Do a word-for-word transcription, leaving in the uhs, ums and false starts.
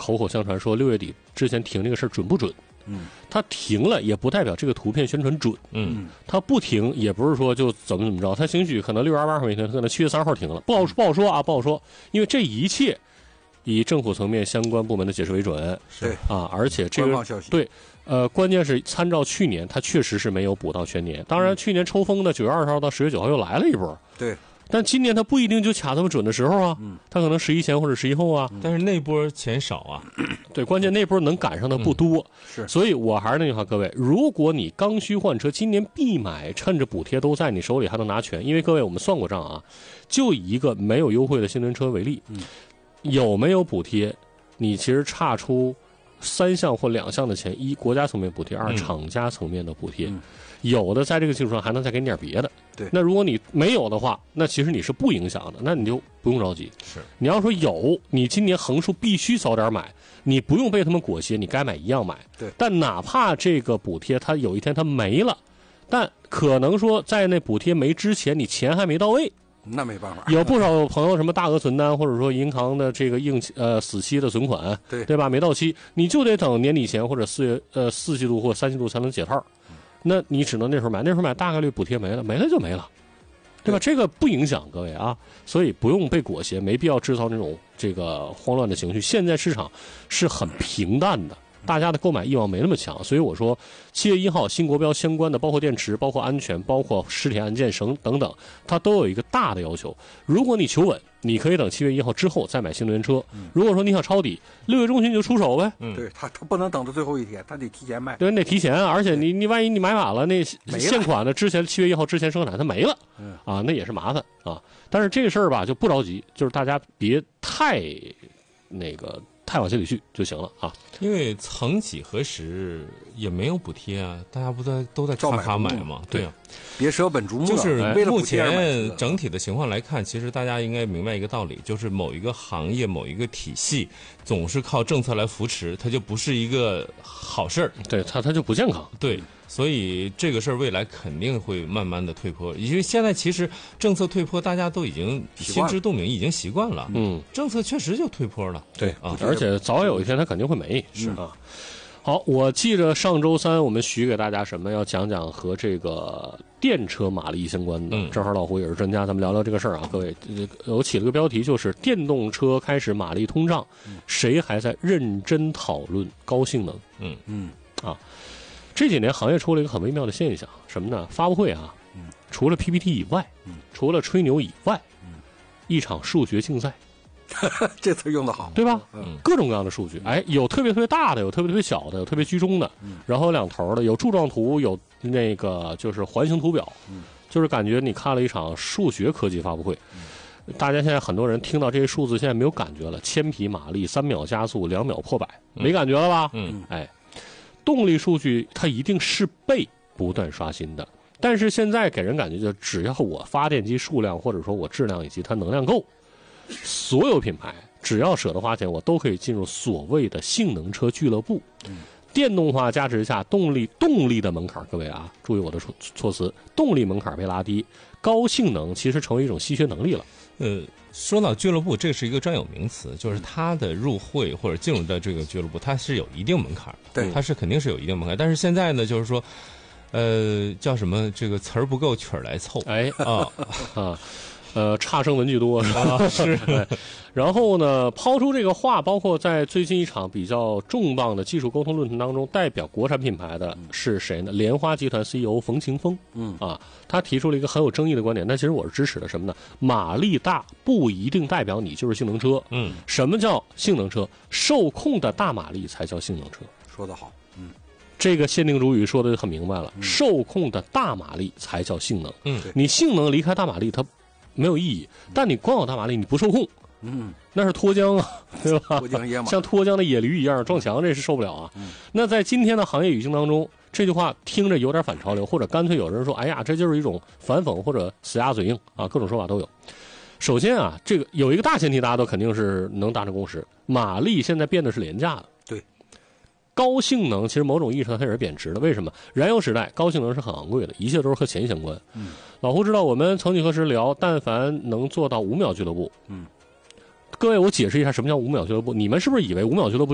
口口相传说六月底之前停这个事儿准不准？ 嗯， 它停了也不代表这个图片宣传准， 嗯， 它不停也不是说就怎么怎么着，它兴许可能六月二十八号没停，可能七月三号停了，不好不好说啊，不好说，因为这一切以政府层面相关部门的解释为准， 对啊，而且这个对，呃，关键是参照去年，它确实是没有补到全年，当然去年抽风的九月二十号到十月九号又来了一波， 对。 但今年它不一定就卡这么准的时候啊， 嗯， 它可能十一前或者十一后啊， 但是那波钱少啊， 对，关键那波能赶上的不多， 嗯、是， 所以我还是那句话，各位，如果你刚需换车，今年必买，趁着补贴都在你手里还能拿全，因为各位我们算过账啊，就以一个没有优惠的新能源车为例， 嗯， 有没有补贴，你其实差出三项或两项的钱，一国家层面补贴，二厂家层面的补贴。嗯，有的在这个基础上还能再给你点别的， 对。 那如果你没有的话，那其实你是不影响的，那你就不用着急。 是， 你要说有，你今年横竖必须早点买，你不用被他们裹挟，你该买一样买。 对。 但哪怕这个补贴它有一天它没了，但可能说在那补贴没之前，你钱还没到位。 那没办法， 有不少朋友什么大额存单，或者说银行的这个硬呃死期的存款， 对对吧？没到期，你就得等年底前或者四月呃四季度或三季度才能解套。那你只能那时候买，那时候买大概率补贴没了，没了就没了，对吧？这个不影响各位啊，所以不用被裹挟，没必要制造那种这个慌乱的情绪。现在市场是很平淡的，大家的购买欲望没那么强，所以我说七月一号新国标相关的，包括电池、包括安全、包括实体按键绳等等，它都有一个大的要求。如果你求稳，你可以等七月一号之后再买新能源车。如果说你想抄底，六月中旬就出手呗。 嗯，对他，他不能等到最后一天，他得提前卖。 对，你得提前，而且你你万一你买晚了，那现款的之前七月一号之前生产它没了， 嗯啊，那也是麻烦啊。但是这个事儿吧就不着急，就是大家别太那个。太往心里去就行了啊！ 因为曾几何时也没有补贴啊，大家不在都在卡卡买嘛？对啊， 别舍本逐末。 就是目前整体的情况来看，其实大家应该明白一个道理，就是某一个行业、某一个体系总是靠政策来扶持，它就不是一个好事儿。 对它，它就不健康。 对。所以这个事儿未来肯定会慢慢的退坡，因为现在其实政策退坡，大家都已经心知肚明，已经习惯了。嗯，政策确实就退坡了。 对啊， 而且早有一天它肯定会没。 是啊。好，我记着上周三我们许给大家什么，要讲讲和这个电车马力相关的。 嗯， 正好老胡也是专家，咱们聊聊这个事儿啊。各位，我起了个标题，就是电动车开始马力通胀，谁还在认真讨论高性能？ 嗯嗯啊。这几年行业出了一个很微妙的现象，什么呢？发布会啊， 嗯， 除了 P P T 以外， 嗯， 除了吹牛以外， 嗯， 一场数学竞赛， 这词用得好， 对吧？ 嗯， 各种各样的数据，哎，有特别特别大的，有特别特别小的，有特别居中的， 嗯， 然后有两头的，有柱状图，有那个就是环形图表， 嗯， 就是感觉你看了一场数学科技发布会。嗯，大家现在很多人听到这些数字，现在没有感觉了，千匹马力，三秒加速，两秒破百，没感觉了吧？ 嗯， 哎。动力数据它一定是被不断刷新的，但是现在给人感觉就只要我发电机数量或者说我质量以及它能量够，所有品牌只要舍得花钱，我都可以进入所谓的性能车俱乐部。 嗯， 电动化加持下，动力动力的门槛，各位啊，注意我的措措辞，动力门槛被拉低，高性能其实成为一种稀缺能力了。 呃，说到俱乐部，这是一个专有名词，就是它的入会或者进入到这个俱乐部，它是有一定门槛的， 对， 它是肯定是有一定门槛。但是现在呢，就是说，呃，叫什么？这个词儿不够，曲儿来凑。 哎啊啊。呃，差生文具多是吧？是。 然后呢，抛出这个话，包括在最近一场比较重磅的技术沟通论坛当中，代表国产品牌的是谁呢？莲花集团 C E O 冯晴峰。 嗯啊，他提出了一个很有争议的观点，但其实我是支持的。什么呢？马力大不一定代表你就是性能车。 嗯， 什么叫性能车？受控的大马力才叫性能车。 说得好。嗯。 这个限定主语说的很明白了，嗯、受控的大马力才叫性能。 嗯， 你性能离开大马力，它没有意义，但你光有大马力，你不受控， 嗯， 那是脱缰啊，对吧？ 脱缰野马， 像脱缰的野驴一样撞墙，这是受不了啊。 嗯， 那在今天的行业语境当中，这句话听着有点反潮流，或者干脆有人说，哎呀，这就是一种反讽或者死鸭嘴硬啊，各种说法都有。首先啊，这个有一个大前提，大家都肯定是能达成共识，马力现在变得是廉价的。 对。 高性能其实某种意义上它也是贬值的，为什么？燃油时代高性能是很昂贵的，一切都是和钱相关。 嗯， 老胡知道我们曾几何时聊，但凡能做到五秒俱乐部， 嗯， 各位我解释一下什么叫五秒俱乐部，你们是不是以为五秒俱乐部